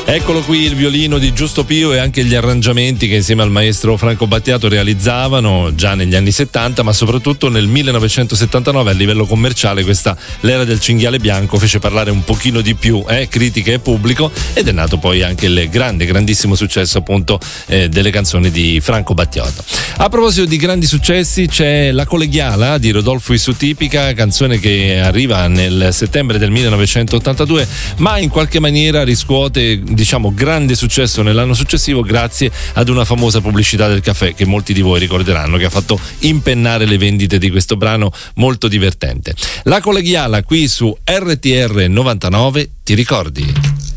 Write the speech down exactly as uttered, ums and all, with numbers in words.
Eccolo qui il violino di Giusto Pio e anche gli arrangiamenti che insieme al maestro Franco Battiato realizzavano già negli anni settanta, ma soprattutto nel millenovecentosettantanove a livello commerciale questa L'era del cinghiale bianco fece parlare un pochino di più eh, critica e pubblico, ed è nato poi anche il grande, grandissimo successo appunto eh, delle canzoni di Franco Battiato. A proposito di grandi successi, c'è La Collegiala di Rodolfo Issutipica, canzone che arriva nel settembre del millenovecentottantadue, ma in qualche maniera riscuote, diciamo, grande successo nell'anno successivo grazie ad una famosa pubblicità del caffè che molti di voi ricorderanno, che ha fatto impennare le vendite di questo brano molto divertente. La Collegiala qui su R T R novantanove, ti ricordi?